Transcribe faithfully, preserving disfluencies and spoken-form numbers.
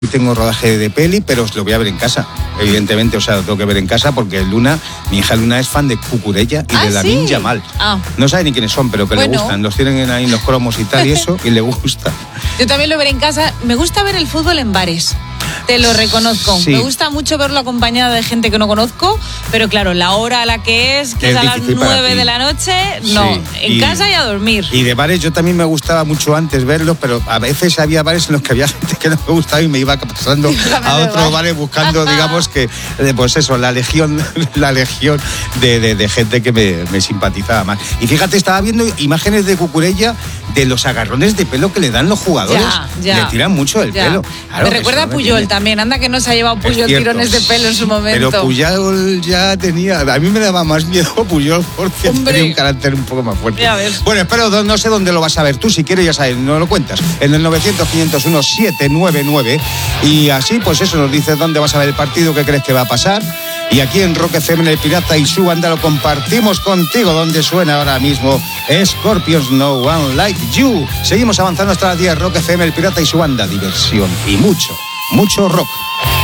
tengo rodaje de peli, pero os lo voy a ver en casa, evidentemente, o sea, lo tengo que ver en casa porque Luna, mi hija Luna es fan de Cucurella y ¿Ah, de Lamine sí? Yamal. Ah. No sabe ni quiénes son, pero que Bueno. le gustan, los tienen ahí en los cromos y tal y eso, y le gusta. Yo también lo veré en casa. Me gusta ver el fútbol en bares. Te lo reconozco. Sí. Me gusta mucho verlo acompañada de gente que no conozco, pero claro, la hora a la que es, que es, Es a las difícil para nueve ti. de la noche, no. Sí, En y- casa y a dormir. Y de bares yo también me gustaba mucho antes verlos, pero a veces había bares en los que había gente que no me gustaba y me iba pasando Déjame a de otros bar. bares buscando, digamos que, eh, pues eso, la legión, la legión de, de- de gente que me, me simpatizaba más. Y fíjate, estaba viendo imágenes de Cucurella de los agarrones de pelo que le dan los jugadores. Ya, ya. Le tiran mucho el Ya. pelo. Claro, me recuerda a eso Puyol tiene- también. Anda que no se ha llevado Es Puyol cierto. tirones de pelo en su momento. Pero Puyol ya tenía... A mí me daba más miedo Puyol porque Hombre. tenía un carácter un poco más fuerte. Ya ves. Bueno, espero, no no sé dónde lo vas a ver tú. Si quieres, ya sabes, no lo cuentas. En el novecientos, quinientos uno, siete nueve nueve. Y así, pues eso, nos dices dónde vas a ver el partido, qué crees que va a pasar. Y aquí en Rock F M, en El Pirata y su banda, lo compartimos contigo, donde suena ahora mismo Scorpions No One Like You. Seguimos avanzando hasta las diez. Rock F M, El Pirata y su banda. Diversión y mucho, mucho rock.